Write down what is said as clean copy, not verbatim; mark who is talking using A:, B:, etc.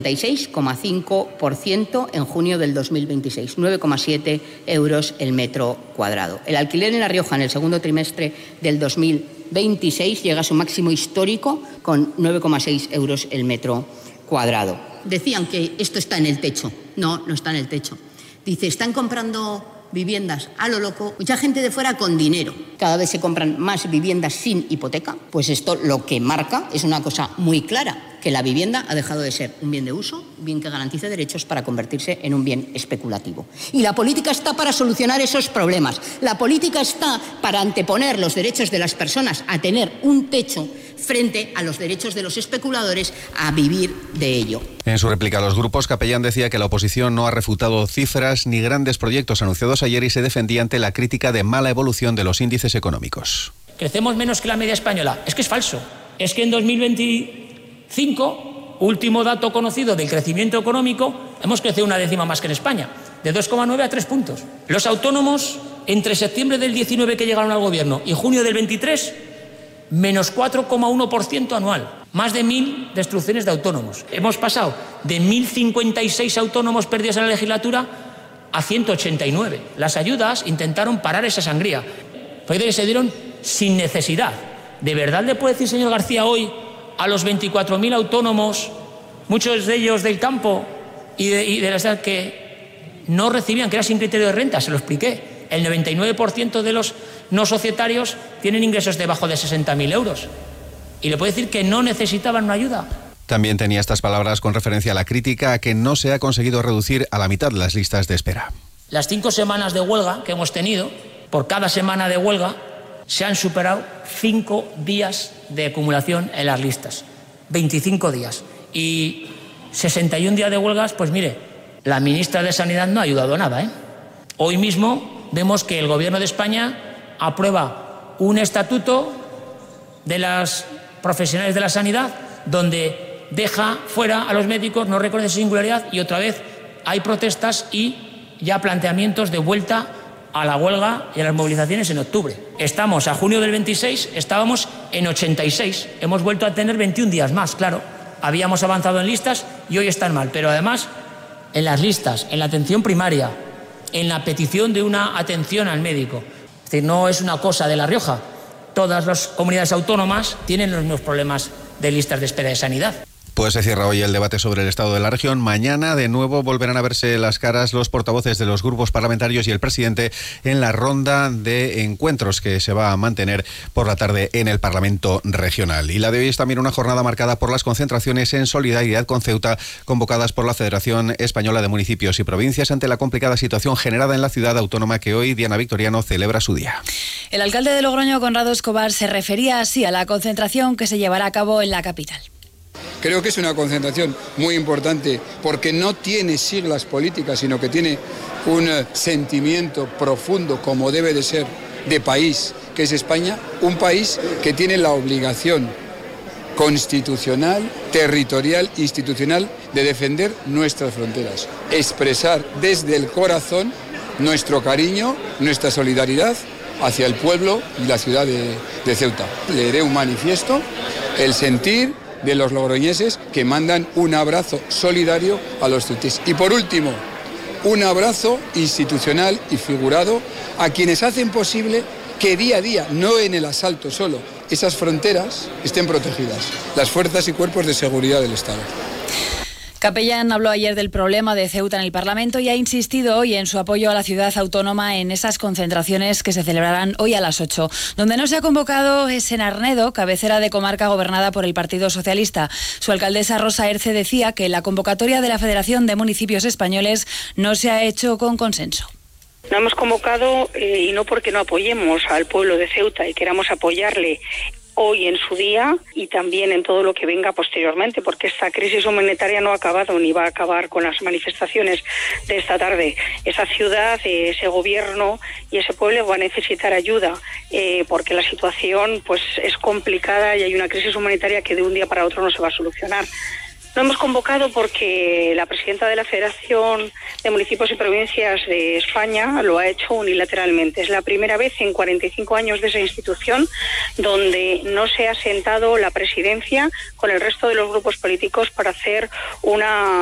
A: 36,5% en junio del 2026, 9,7 euros el metro cuadrado. El alquiler en La Rioja en el segundo trimestre del 2026 llega a su máximo histórico con 9,6 euros el metro cuadrado. Decían que esto está en el techo. No, no está en el techo. Dice, están comprando viviendas a lo loco, mucha gente de fuera con dinero. Cada vez se compran más viviendas sin hipoteca. Pues esto lo que marca es una cosa muy clara, que la vivienda ha dejado de ser un bien de uso, un bien que garantice derechos, para convertirse en un bien especulativo. Y la política está para solucionar esos problemas. La política está para anteponer los derechos de las personas a tener un techo frente a los derechos de los especuladores a vivir de ello.
B: En su réplica a los grupos, Capellán decía que la oposición no ha refutado cifras ni grandes proyectos anunciados ayer y se defendía ante la crítica de mala evolución de los índices económicos.
C: Crecemos menos que la media española. Es que es falso. Es que en 2025, último dato conocido del crecimiento económico, hemos crecido una décima más que en España, de 2,9 a 3 puntos. Los autónomos, entre septiembre del 19 que llegaron al gobierno y junio del 23, menos 4,1% anual. Más de 1.000 destrucciones de autónomos. Hemos pasado de 1.056 autónomos perdidos en la legislatura a 189. Las ayudas intentaron parar esa sangría, pero se dieron sin necesidad. ¿De verdad le puede decir, señor García, hoy a los 24.000 autónomos, muchos de ellos del campo y de la ciudad, que no recibían, que era sin criterio de renta? Se lo expliqué. El 99% de los no societarios tienen ingresos debajo de 60.000 euros. Y le puede decir que no necesitaban una ayuda.
B: También tenía estas palabras con referencia a la crítica a que no se ha conseguido reducir a la mitad las listas de espera.
C: Las 5 semanas de huelga que hemos tenido, por cada semana de huelga, se han superado 5 días de acumulación en las listas. 25 días. Y 61 días de huelgas, pues mire, la ministra de Sanidad no ha ayudado nada, ¿eh? Hoy mismo vemos que el Gobierno de España aprueba un estatuto de las profesionales de la sanidad donde deja fuera a los médicos, no reconoce su singularidad, y otra vez hay protestas y ya planteamientos de vuelta a la huelga y a las movilizaciones en octubre. Estamos a junio del 26, estábamos en 86, hemos vuelto a tener 21 días más, claro. Habíamos avanzado en listas y hoy están mal, pero además en las listas, en la atención primaria, en la petición de una atención al médico. Es decir, no es una cosa de La Rioja. Todas las comunidades autónomas tienen los mismos problemas de listas de espera de sanidad.
B: Pues se cierra hoy el debate sobre el estado de la región. Mañana de nuevo volverán a verse las caras los portavoces de los grupos parlamentarios y el presidente en la ronda de encuentros que se va a mantener por la tarde en el Parlamento Regional. Y la de hoy es también una jornada marcada por las concentraciones en solidaridad con Ceuta convocadas por la Federación Española de Municipios y Provincias ante la complicada situación generada en la ciudad autónoma que hoy Diana Victoriano celebra su día.
D: El alcalde de Logroño, Conrado Escobar, se refería así a la concentración que se llevará a cabo en la capital.
E: Creo que es una concentración muy importante porque no tiene siglas políticas, sino que tiene un sentimiento profundo, como debe de ser, de país, que es España, un país que tiene la obligación constitucional, territorial, institucional, de defender nuestras fronteras, expresar desde el corazón nuestro cariño, nuestra solidaridad hacia el pueblo y la ciudad de Ceuta. Leeré un manifiesto, el sentir de los logroñeses, que mandan un abrazo solidario a los ceutíes. Y por último, un abrazo institucional y figurado a quienes hacen posible que día a día, no en el asalto solo, esas fronteras estén protegidas, las fuerzas y cuerpos de seguridad del Estado.
D: Capellán habló ayer del problema de Ceuta en el Parlamento y ha insistido hoy en su apoyo a la ciudad autónoma en esas concentraciones que se celebrarán hoy a las 8. Donde no se ha convocado es en Arnedo, cabecera de comarca gobernada por el Partido Socialista. Su alcaldesa Rosa Erce decía que la convocatoria de la Federación de Municipios Españoles no se ha hecho con consenso.
F: No hemos convocado y no porque no apoyemos al pueblo de Ceuta y queramos apoyarle hoy en su día y también en todo lo que venga posteriormente, porque esta crisis humanitaria no ha acabado ni va a acabar con las manifestaciones de esta tarde. Esa ciudad, ese gobierno y ese pueblo va a necesitar ayuda porque la situación pues es complicada y hay una crisis humanitaria que de un día para otro no se va a solucionar. Lo hemos convocado porque la presidenta de la Federación de Municipios y Provincias de España lo ha hecho unilateralmente. Es la primera vez en 45 años de esa institución donde no se ha sentado la presidencia con el resto de los grupos políticos para hacer una